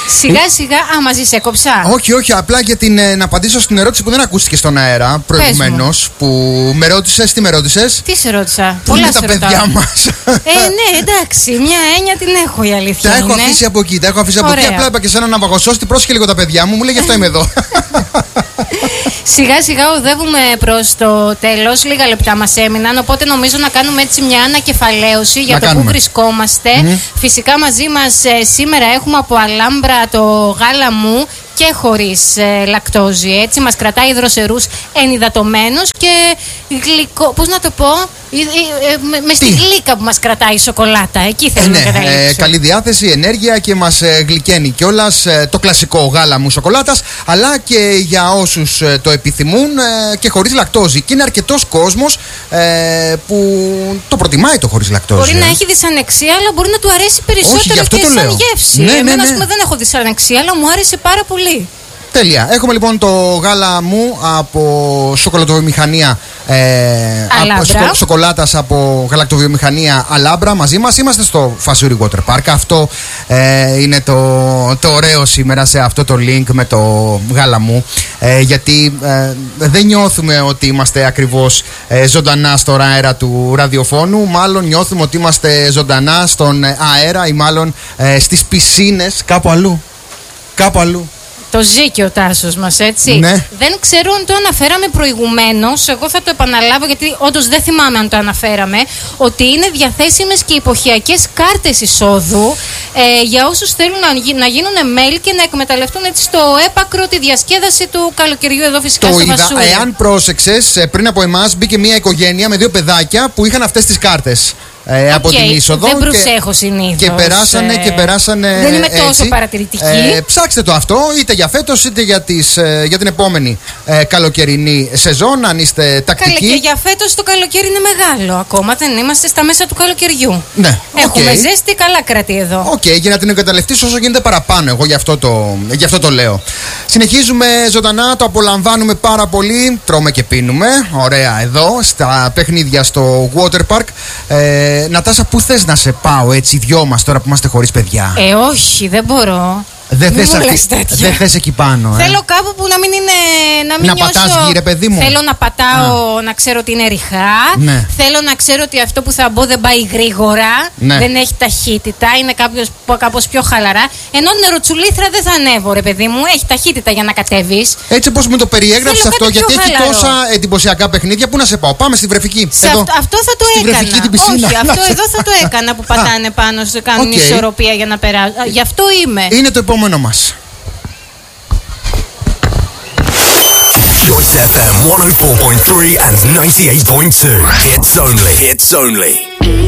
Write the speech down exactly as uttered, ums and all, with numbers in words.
Σιγά σιγά, α, μαζί σε έκοψα. Όχι, όχι, απλά για την, να απαντήσω στην ερώτηση που δεν ακούστηκε στον αέρα προηγουμένως. Που με ρώτησες, τι με ρώτησες? Τι σε ρώτησα? Πού είναι τα παιδιά μας? Ε, ναι, εντάξει, μια έννοια την έχω, η αλήθεια. Τα έχω είναι. αφήσει από εκεί, τα έχω αφήσει Ωραία. από εκεί. Απλά είπα και σε έναν ναυαγοσώστη, πρόσεχε λίγο τα παιδιά μου, μου λέει γι' αυτό είμαι εδώ. Σιγά σιγά οδεύουμε προς το τέλος. Λίγα λεπτά μας έμειναν. Οπότε νομίζω να κάνουμε έτσι μια ανακεφαλαίωση για να το κάνουμε. πού βρισκόμαστε. Mm-hmm. Φυσικά μαζί μας ε, σήμερα έχουμε από Αλάμπρα το γάλα μου και χωρίς ε, λακτόζη. Έτσι μας κρατάει δροσερούς ενυδατωμένους και γλυκό. Πώς να το πω, ε, ε, ε, με, με στη γλύκα που μας κρατάει η σοκολάτα. Εκεί θέλω ε, να ναι, καταλήξω. Ε, καλή διάθεση, ενέργεια και μας ε, γλυκαίνει κιόλας ε, το κλασικό γάλα μου σοκολάτας, αλλά και για όσους ε, το επιθυμούν ε, και χωρίς λακτόζη. Και είναι αρκετός κόσμος ε, που το προτιμάει το χωρίς λακτόζη. Μπορεί ε. να έχει δυσανεξία, αλλά μπορεί να του αρέσει περισσότερο. Όχι, γι' αυτό και το σαν λέω. γεύση. Ναι, ναι, Εμένα, ναι. ας πούμε, δεν έχω δυσανεξία, αλλά μου άρεσε πάρα πολύ. Τέλεια. Έχουμε λοιπόν το γάλα μου από σοκολατοβιομηχανία ε, από σοκο, σοκολάτας από γαλακτοβιομηχανία Αλάμπρα μαζί μας. Είμαστε στο Φασούρι Water Park. Αυτό ε, είναι το, το ωραίο σήμερα σε αυτό το link με το γάλα μου, ε, γιατί ε, δεν νιώθουμε ότι είμαστε ακριβώς ε, ζωντανά στον αέρα του ραδιοφώνου. Μάλλον νιώθουμε ότι είμαστε ζωντανά στον αέρα ή μάλλον ε, στις πισίνες κάπου αλλού. Κάπου αλλού. Το ζει και ο Τάσος μας, έτσι. Ναι. Δεν ξέρω αν το αναφέραμε προηγουμένως. Εγώ θα το επαναλάβω, γιατί όντως δεν θυμάμαι αν το αναφέραμε. Ότι είναι διαθέσιμες και εποχιακές κάρτες εισόδου ε, για όσους θέλουν να, να γίνουν μέλη και να εκμεταλλευτούν έτσι στο έπακρο τη διασκέδαση του καλοκαιριού εδώ φυσικά το στο είδα. Βασούρι. Εάν πρόσεξες, πριν από εμάς μπήκε μια οικογένεια με δύο παιδάκια που είχαν αυτές τις κάρτες. Ε, okay, από την είσοδο. Δεν προσέχω συνήθως. Και περάσανε, ε, και περάσανε. Δεν είμαι έτσι. τόσο παρατηρητική. Ε, ψάξτε το αυτό, είτε για φέτος είτε για, τις, ε, για την επόμενη ε, καλοκαιρινή σεζόν, αν είστε τακτικοί. Καλέ, και για φέτος το καλοκαίρι είναι μεγάλο ακόμα. Δεν είμαστε στα μέσα του καλοκαιριού. Ναι, Έχουμε okay. ζέστη, καλά κρατεί εδώ. Οκ, okay, για να την εγκαταλευτείς όσο γίνεται παραπάνω. Εγώ γι' αυτό, το, γι' αυτό το λέω. Συνεχίζουμε ζωντανά, το απολαμβάνουμε πάρα πολύ. Τρώμε και πίνουμε. Ωραία, εδώ στα παιχνίδια στο Water Park. Ε, Νατάσα, πού θες να σε πάω έτσι δυο μας τώρα που είμαστε χωρίς παιδιά? Ε, όχι, δεν μπορώ. Δεν θες, ακ... δε θες εκεί πάνω. Ε. Θέλω κάπου που να μην είναι. Να, μην να νιώσω... πατάς γύρε, παιδί μου. Θέλω να πατάω, Α. να ξέρω ότι είναι ρηχά. Ναι. Θέλω να ξέρω ότι αυτό που θα μπω δεν πάει γρήγορα. Ναι. Δεν έχει ταχύτητα. Είναι κάπως πιο χαλαρά. Ενώ νεροτσουλήθρα δεν θα ανέβω, ρε παιδί μου. Έχει ταχύτητα για να κατέβεις. Έτσι όπως μου το περιέγραψες αυτό, γιατί έχει χαλαρό. τόσα εντυπωσιακά παιχνίδια. Πού να σε πάω? Πάμε στη βρεφική. Σε εδώ. Αυτό, αυτό θα το στη έκανα. Βρεφική, την πισίνα. Όχι, αυτό εδώ θα το έκανα που πατάνε πάνω, κάνουν okay. ισορροπία για να περάσουν. Γι' αυτό είμαι. Είναι το επόμενο μας. Choice εφ εμ one oh four point three and ninety-eight point two. Hits only. Hits only.